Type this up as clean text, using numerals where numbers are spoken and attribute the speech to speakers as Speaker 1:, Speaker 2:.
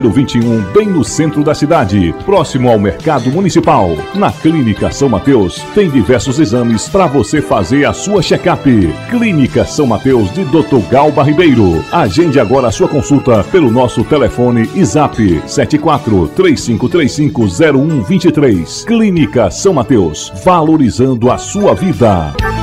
Speaker 1: 21, bem no centro da cidade, próximo ao Mercado Municipal. Na Clínica São Mateus, tem diversos exames para você fazer a sua check-up. Clínica São Mateus de Dr. Galba Ribeiro. Agende agora a sua consulta pelo nosso telefone e zap 74-3535-0123. Clínica São Mateus, valorizando a sua vida.